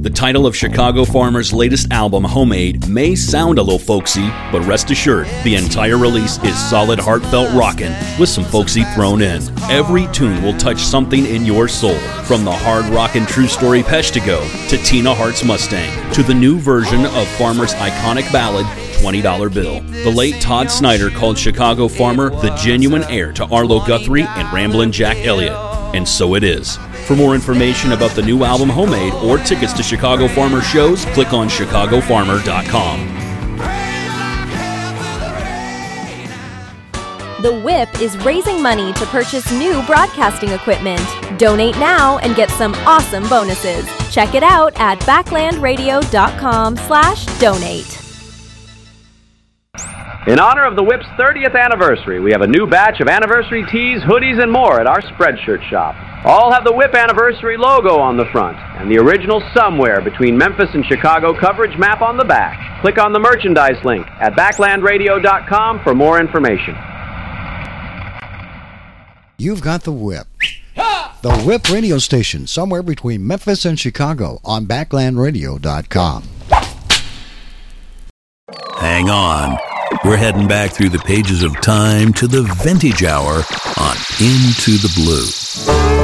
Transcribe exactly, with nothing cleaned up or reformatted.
The title of Chicago Farmer's latest album, Homemade, may sound a little folksy, but rest assured, the entire release is solid, heartfelt rockin' with some folksy thrown in. Every tune will touch something in your soul, from the hard rockin' True Story Peshtigo to Tina Hart's Mustang, to the new version of Farmer's iconic ballad, twenty dollar Bill. The late Todd Snyder called Chicago Farmer the genuine heir to Arlo Guthrie and Ramblin' Jack Elliott, and so it is. For more information about the new album Homemade or tickets to Chicago Farmer shows, click on chicago farmer dot com. The Whip is raising money to purchase new broadcasting equipment. Donate now and get some awesome bonuses. Check it out at backlandradio.com slash donate. In honor of the Whip's thirtieth anniversary, we have a new batch of anniversary tees, hoodies, and more at our Spreadshirt shop. All have the Whip anniversary logo on the front and the original Somewhere Between Memphis and Chicago coverage map on the back. Click on the merchandise link at backland radio dot com for more information. You've got the Whip. The Whip radio station, somewhere between Memphis and Chicago on backland radio dot com. Hang on. We're heading back through the pages of time to the vintage hour on Into the Blue.